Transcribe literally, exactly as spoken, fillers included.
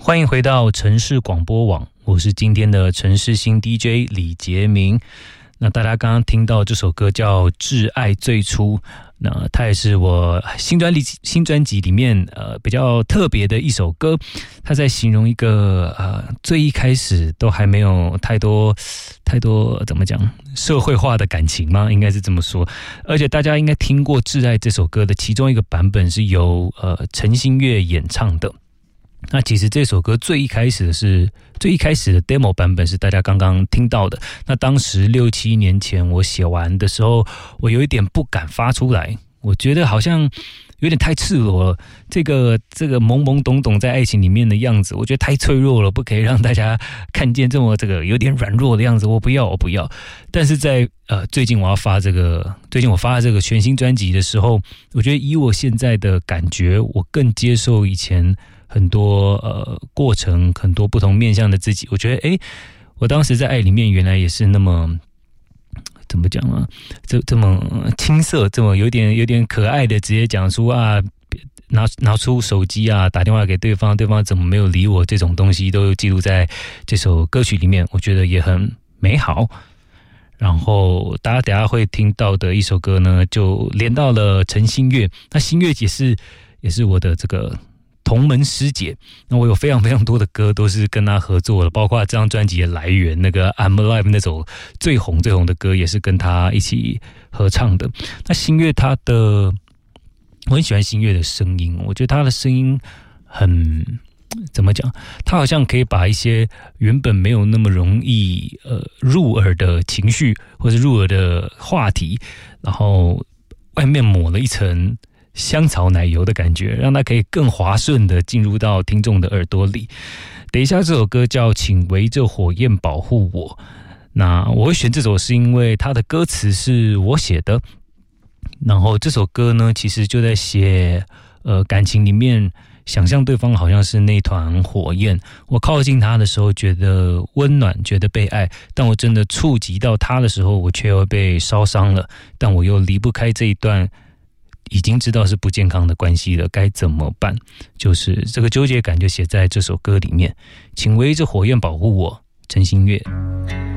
欢迎回到城市广播网，我是今天的城市新 D J 李杰明。那大家刚刚听到这首歌叫《挚爱最初》，那它也是我新专辑新专辑里面呃比较特别的一首歌。它在形容一个呃最一开始都还没有太多太多怎么讲社会化的感情吗？应该是这么说。而且大家应该听过《挚爱》这首歌的其中一个版本是由呃陈星月演唱的。那其实这首歌最一开始的是最一开始的 demo 版本是大家刚刚听到的。那当时六七年前我写完的时候，我有一点不敢发出来，我觉得好像有点太赤裸了。这个这个懵懵懂懂在爱情里面的样子，我觉得太脆弱了，不可以让大家看见这么这个有点软弱的样子。我不要，我不要。但是在呃最近我要发这个，最近我发这个全新专辑的时候，我觉得以我现在的感觉，我更接受以前很多呃过程，很多不同面向的自己。我觉得诶，我当时在爱里面原来也是那么怎么讲啊，这这么青涩，这么有点有点可爱的直接讲出啊，拿拿出手机啊，打电话给对方，对方怎么没有理我，这种东西都记录在这首歌曲里面，我觉得也很美好。然后大家等一下会听到的一首歌呢，就连到了陈星月。那星月也是也是我的这个同门师姐，那我有非常非常多的歌都是跟她合作的，包括这张专辑的来源那个 I'm Alive 那首最红最红的歌也是跟她一起合唱的。那星月她的，我很喜欢星月的声音，我觉得她的声音很怎么讲，她好像可以把一些原本没有那么容易呃入耳的情绪或者入耳的话题，然后外面抹了一层香草奶油的感觉，让它可以更滑顺的进入到听众的耳朵里。等一下这首歌叫《请围着火焰保护我》，那我会选这首是因为它的歌词是我写的，然后这首歌呢其实就在写呃感情里面想象对方好像是那团火焰，我靠近他的时候觉得温暖，觉得被爱，但我真的触及到他的时候我却又被烧伤了，但我又离不开这一段已经知道是不健康的关系了，该怎么办？就是这个纠结感就写在这首歌里面。请围着火焰保护我，陈星月。